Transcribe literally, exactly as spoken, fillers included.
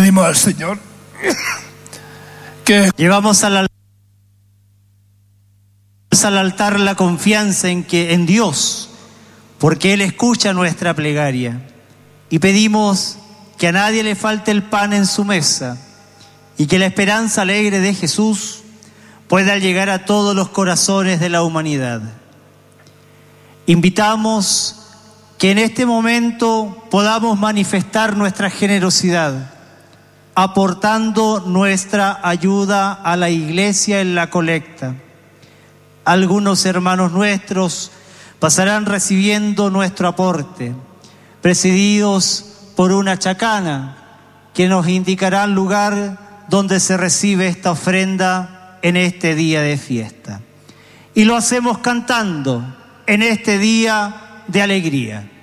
pedimos al Señor que llevamos al, al altar la confianza en que en Dios, porque Él escucha nuestra plegaria, y pedimos que a nadie le falte el pan en su mesa y que la esperanza alegre de Jesús pueda llegar a todos los corazones de la humanidad. Invitamos que en este momento podamos manifestar nuestra generosidad, aportando nuestra ayuda a la iglesia en la colecta. Algunos hermanos nuestros pasarán recibiendo nuestro aporte, presididos por una chacana que nos indicará el lugar donde se recibe esta ofrenda en este día de fiesta. Y lo hacemos cantando en este día de alegría.